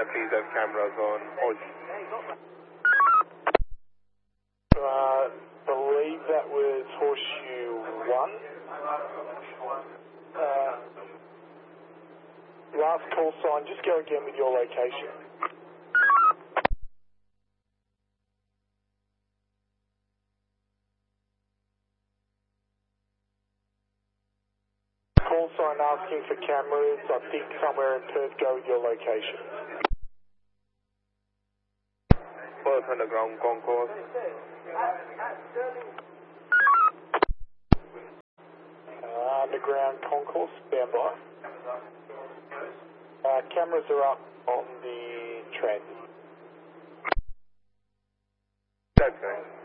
I please have cameras on Hosh? Believe that was Horseshoe 1. Last call sign, just go again with your location. Call sign asking for cameras, I think somewhere in Perth, go with your location. Perth Underground Concourse. Underground Concourse, stand by. Cameras are up on the transit. That's right.